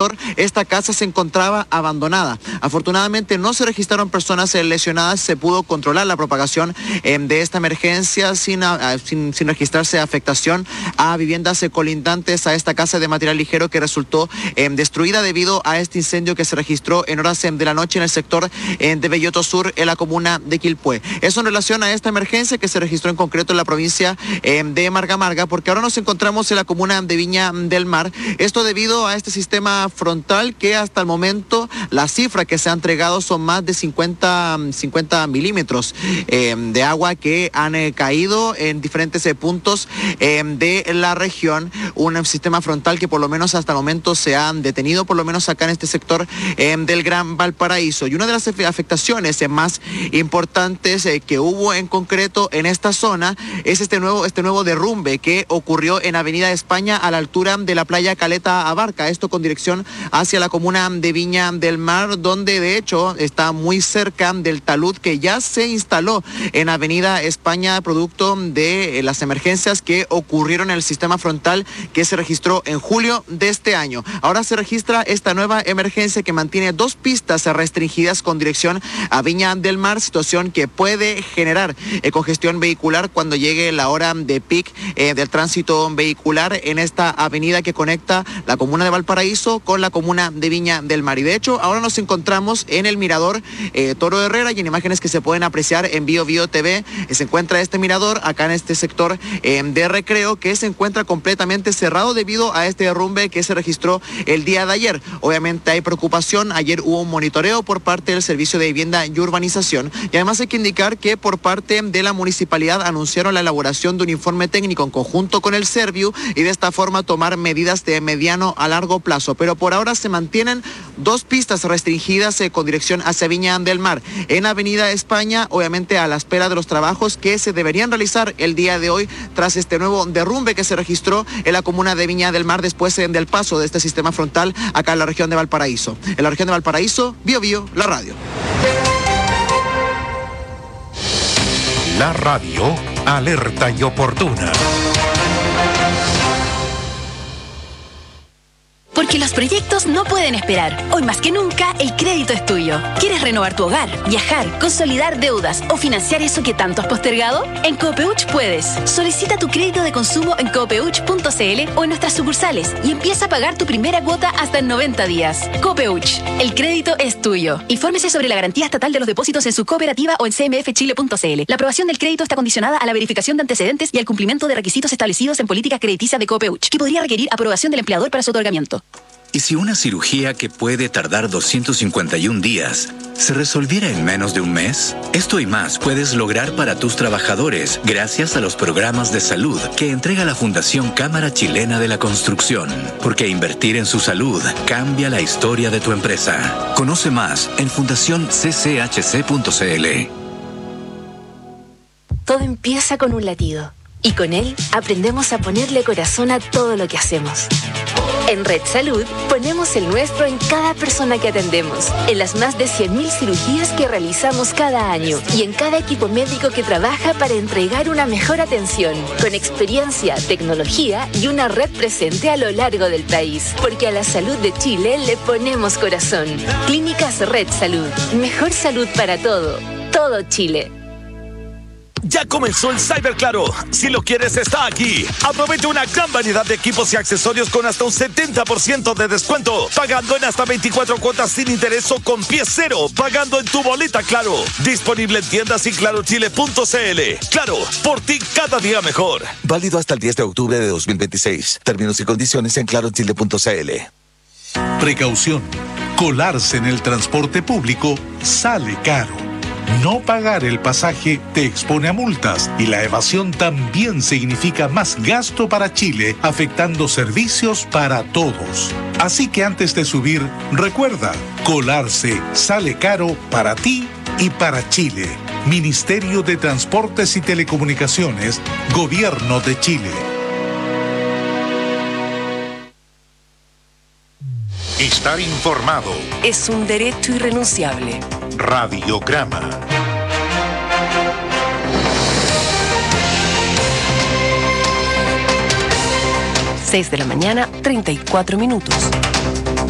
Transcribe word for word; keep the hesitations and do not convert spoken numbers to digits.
sector, esta casa se encontraba abandonada. Afortunadamente no se registraron personas eh, lesionadas, se pudo controlar la propagación eh, de esta emergencia sin, a, sin, sin registrarse afectación a viviendas eh, colindantes a esta casa de material ligero que resultó eh, destruida debido a este incendio que se registró en horas eh, de la noche en el sector eh, de Belloto Sur, en la comuna de Quilpué. Eso en relación a esta emergencia que se registró en concreto en la provincia eh, de Marga Marga, porque ahora nos encontramos en la comuna de Viña del Mar. Esto debido a este sistema frontal que hasta el momento la cifra que se ha entregado son más de cincuenta milímetros eh, de agua que han eh, caído en diferentes eh, puntos eh, de la región. Un sistema frontal que por lo menos hasta el momento se ha detenido, por lo menos acá en este sector eh, del Gran Valparaíso. Y una de las afectaciones eh, más importantes eh, que hubo en concreto en esta zona es este nuevo, este nuevo derrumbe que ocurrió en Avenida España a la altura de la playa Caleta Abarca, esto con dirección hacia la comuna de Viña del Mar, donde de hecho está muy cerca del talud que ya se instaló en Avenida España producto de las emergencias que ocurrieron en el sistema frontal que se registró en julio de este año. Ahora se registra esta nueva emergencia que mantiene dos pistas restringidas con dirección a Viña del Mar, situación que puede generar eh, congestión vehicular cuando llegue la hora de pic eh, del tránsito vehicular en esta avenida que conecta la comuna de Valparaíso con la comuna de Viña del Mar. Y de hecho ahora nos encontramos en el mirador eh, Toro Herrera, y en imágenes que se pueden apreciar en Bio Bio T V eh, se encuentra este mirador acá en este sector eh, de recreo que se encuentra completamente cerrado debido a este derrumbe que se registró el día de ayer. Obviamente hay preocupación, ayer hubo un monitoreo por parte del Servicio de Vivienda y Urbanización, y además hay que indicar que por parte de la municipalidad anunciaron la elaboración de un informe técnico en conjunto con el Serviu y de esta forma tomar medidas de mediano a largo plazo. Pero por ahora se mantienen dos pistas restringidas eh, con dirección hacia Viña del Mar en Avenida España, obviamente a la espera de los trabajos que se deberían realizar el día de hoy tras este nuevo derrumbe que se registró en la comuna de Viña del Mar después eh, del paso de este sistema frontal acá en la región de Valparaíso. En la región de Valparaíso, Bio Bio, la radio. La radio, alerta y oportuna. Porque los proyectos no pueden esperar. Hoy más que nunca, el crédito es tuyo. ¿Quieres renovar tu hogar, viajar, consolidar deudas o financiar eso que tanto has postergado? En Copeuch puedes. Solicita tu crédito de consumo en copeuch punto c l o en nuestras sucursales y empieza a pagar tu primera cuota hasta en noventa días. Copeuch, el crédito es tuyo. Infórmese sobre la garantía estatal de los depósitos en su cooperativa o en c m f chile punto c l. La aprobación del crédito está condicionada a la verificación de antecedentes y al cumplimiento de requisitos establecidos en políticas crediticias de Copeuch, que podría requerir aprobación del empleador para su otorgamiento. ¿Y si una cirugía que puede tardar doscientos cincuenta y un días se resolviera en menos de un mes? Esto y más puedes lograr para tus trabajadores gracias a los programas de salud que entrega la Fundación Cámara Chilena de la Construcción. Porque invertir en su salud cambia la historia de tu empresa. Conoce más en fundación c c h c punto c l. Todo empieza con un latido. Y con él aprendemos a ponerle corazón a todo lo que hacemos. En Red Salud ponemos el nuestro en cada persona que atendemos, en las más de cien mil cirugías que realizamos cada año y en cada equipo médico que trabaja para entregar una mejor atención, con experiencia, tecnología y una red presente a lo largo del país. Porque a la salud de Chile le ponemos corazón. Clínicas Red Salud. Mejor salud para todo. Todo Chile. Ya comenzó el Cyber Claro. Si lo quieres, está aquí. Aprovecha una gran variedad de equipos y accesorios con hasta un setenta por ciento de descuento. Pagando en hasta veinticuatro cuotas sin interés o con pie cero. Pagando en tu boleta Claro. Disponible en tiendas y claro chile punto c l. Claro, por ti cada día mejor. Válido hasta el diez de octubre de dos mil veintiséis. Términos y condiciones en claro chile punto c l. Precaución. Colarse en el transporte público sale caro. No pagar el pasaje te expone a multas y la evasión también significa más gasto para Chile, afectando servicios para todos. Así que antes de subir, recuerda, colarse sale caro para ti y para Chile. Ministerio de Transportes y Telecomunicaciones, Gobierno de Chile. Estar informado es un derecho irrenunciable. Radiograma. seis de la mañana, treinta y cuatro minutos.